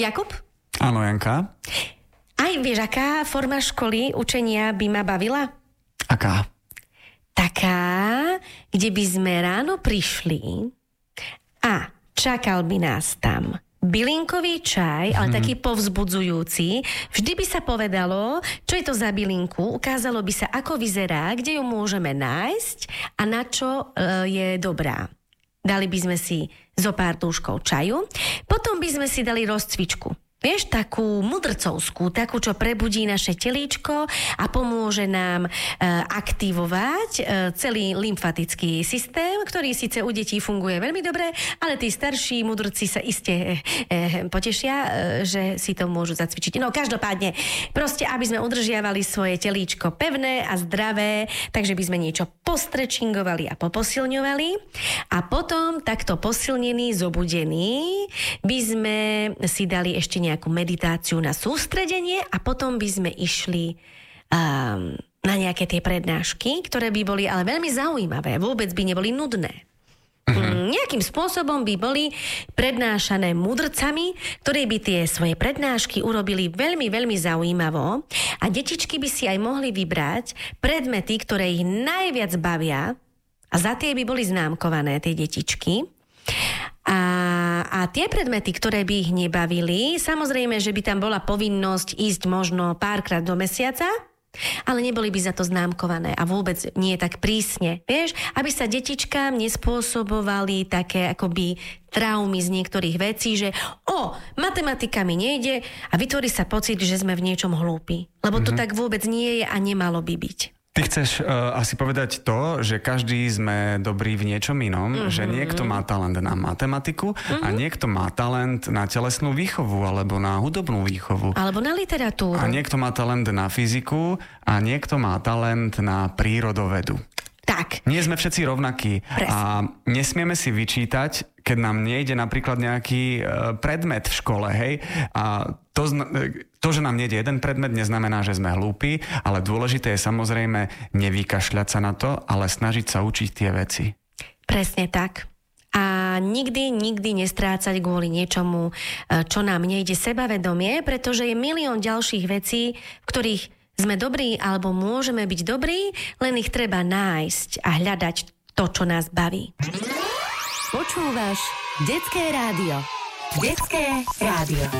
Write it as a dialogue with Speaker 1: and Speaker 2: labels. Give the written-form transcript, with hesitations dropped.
Speaker 1: Jakub?
Speaker 2: Áno, Janka.
Speaker 1: Aj vieš, aká forma školy učenia by ma bavila?
Speaker 2: Aká?
Speaker 1: Taká, kde by sme ráno prišli a čakal by nás tam bylinkový čaj, ale taký povzbudzujúci. Vždy by sa povedalo, čo je to za bylinku, ukázalo by sa, ako vyzerá, kde ju môžeme nájsť a na čo je dobrá. Dali by sme si zo pár túškov čaju, potom by sme si dali rozcvičku. Vieš, takú mudrcovskú, takú, čo prebudí naše telíčko a pomôže nám aktivovať celý lymfatický systém, ktorý síce u detí funguje veľmi dobre, ale tí starší mudrci sa iste potešia, že si to môžu zacvičiť. No každopádne, proste, aby sme udržiavali svoje telíčko pevné a zdravé, takže by sme niečo postrečingovali a poposilňovali a potom takto posilnení, zobudení by sme si dali ešte nejakú meditáciu na sústredenie a potom by sme išli na nejaké tie prednášky, ktoré by boli ale veľmi zaujímavé, vôbec by neboli nudné. Nejakým spôsobom by boli prednášané mudrcami, ktorí by tie svoje prednášky urobili veľmi, veľmi zaujímavo a detičky by si aj mohli vybrať predmety, ktoré ich najviac bavia a za tie by boli známkované tie detičky. A tie predmety, ktoré by ich nebavili, samozrejme, že by tam bola povinnosť ísť možno párkrát do mesiaca, ale neboli by za to známkované a vôbec nie tak prísne. Vieš, aby sa detičkám nespôsobovali také akoby traumy z niektorých vecí, že matematika mi nejde a vytvorí sa pocit, že sme v niečom hlúpi. Lebo to tak vôbec nie je a nemalo by byť.
Speaker 2: Ty chceš asi povedať to, že každý sme dobrý v niečom inom, že niekto má talent na matematiku a niekto má talent na telesnú výchovu alebo na hudobnú výchovu.
Speaker 1: Alebo na literatúru.
Speaker 2: A niekto má talent na fyziku a niekto má talent na prírodovedu.
Speaker 1: Tak.
Speaker 2: Nie sme všetci rovnakí.
Speaker 1: Presne.
Speaker 2: A nesmieme si vyčítať, keď nám nejde napríklad nejaký predmet v škole, hej? A to, že nám nejde jeden predmet, neznamená, že sme hlúpi, ale dôležité je samozrejme nevykašľať sa na to, ale snažiť sa učiť tie veci.
Speaker 1: Presne tak. A nikdy nestrácať kvôli niečomu, čo nám nejde, sebavedomie, pretože je milión ďalších vecí, v ktorých sme dobrí alebo môžeme byť dobrí, len ich treba nájsť a hľadať to, čo nás baví.
Speaker 3: Počúvaš Detské rádio. Detské rádio.